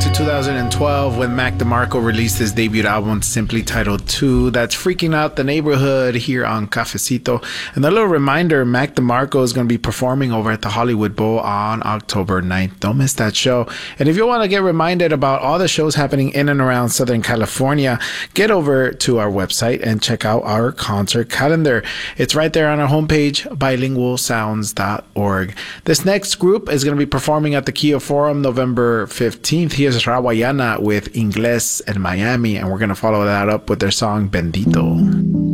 to 2012 when Mac DeMarco released his debut album simply titled 2. That's Freaking Out the Neighborhood here on Cafecito. And a little reminder, Mac DeMarco is going to be performing over at the Hollywood Bowl on October 9th. Don't miss that show. And if you want to get reminded about all the shows happening in and around Southern California, get over to our website and check out our concert calendar. It's right there on our homepage, bilingualsounds.org. This next group is going to be performing at the Kia Forum November 15th. Here's Rawayana with Ingles and Miami, and we're going to follow that up with their song Bendito.